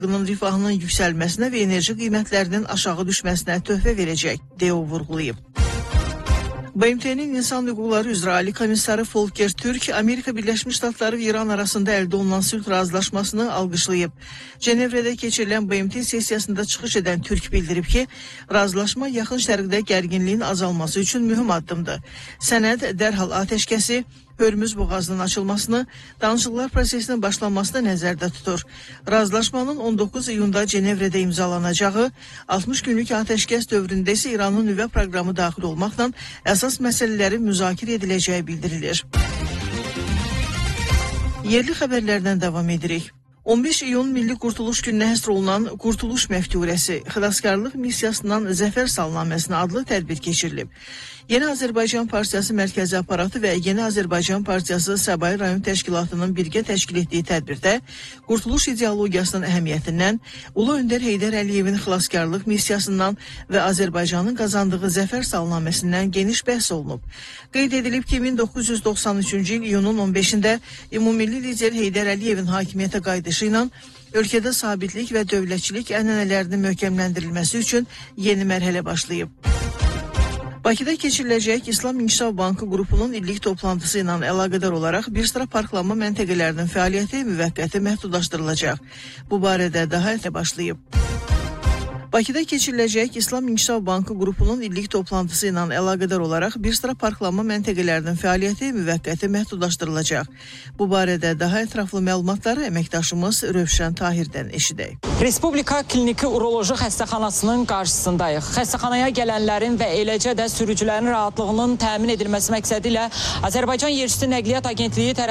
rifahının yüksəlməsinə və enerji qiymətlərinin aşağı düşməsinə töhfə verəcək, deyə o vurğulayıb. BMT-nin İnsan Hüquqları üzrə Ali Komissarı Volker Türk, Amerika Birləşmiş Ştatları və İran arasında əldə olunan sülh razılaşmasını alqışlayıb. Cenevrədə keçirilən BMT sessiyasında çıxış edən Türk bildirib ki, razılaşma yaxın şərqdə gərginliyin azalması üçün mühüm addımdır. Sənəd dərhal atəşkəsi, Hörmüz boğazının açılmasını, danışıqlar prosesinin başlanmasını nəzərdə tutur. Razılaşmanın 19 iyunda Cenevrədə imzalanacağı, 60 günlük atəşkəs dövründə isə İranın nüvə proqramı daxil olmaqla əsas məsələlərin müzakirə ediləcəyi bildirilir. Yerli xəbərlərdən davam edirik. 15 iyun Milli Qurtuluş gününə həsr olunan Qurtuluş Məfturəsi, Xilaskarlıq missiyasından Zəfər salnaməsinə adlı tədbir keçirilib. Yeni Azərbaycan Partiyası Mərkəzi Aparatı və Yeni Azərbaycan Partiyası Səbail Rayon Təşkilatının birgə təşkil etdiyi tədbirdə Qurtuluş ideologiyasının əhəmiyyətindən, Ulu Öndər Heydər Əliyevin xilaskarlıq missiyasından və Azərbaycanın qazandığı Zəfər salnaməsindən geniş bəhs olunub. Qeyd edilib ki, 1993-cü il iyunun 15-də ümummilli lider Heydər Əliyevin hakimiyyətə qayıdışı ilə ölkədə sabitlik və dövlətçilik ənənələrinin möhkəmləndirilməsi üçün yeni mərhələ başlayıb. Bakıda keçiriləcək İslam İnkişaf Bankı qrupunun illik toplantısı ilə əlaqədar olaraq bir sıra parklanma məntəqələrinin fəaliyyəti müvəqqəti məhdudlaşdırılacaq. Bu barədə daha əvvəl başlayıb. Bakıda keçiriləcək İslam İnkişaf Bankı qrupunun illik toplantısı ilə əlaqədar olaraq bir sıra parklanma məntəqələrinin fəaliyyəti müvəqqəti məhdudlaşdırılacaq. Bu barədə daha ətraflı məlumatları əməkdaşımız Rövşən Tahirdən eşidək. Respublika Kliniki Uroloji Xəstəxanasının qarşısındayıq. Xəstəxanaya gələnlərin və eləcə də sürücülərin rahatlığının təmin edilməsi məqsədi ilə Azərbaycan Yerüstü Nəqliyyat Agentliyi